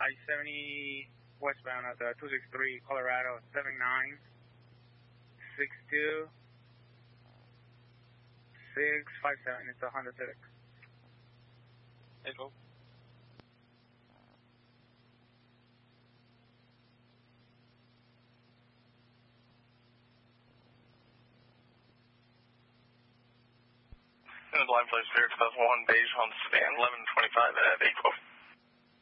I-70 westbound at 263 Colorado 7962 657. It's a Honda Civic. Info. In the blind place, Spirit 2001, beige Honda sedan, 1125 at 812.